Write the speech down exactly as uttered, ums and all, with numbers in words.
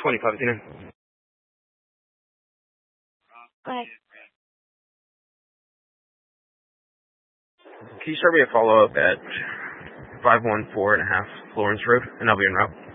twenty-five, you know. Go ahead. Can you start me a follow-up at five one four and a half Florence Road, and I'll be en route?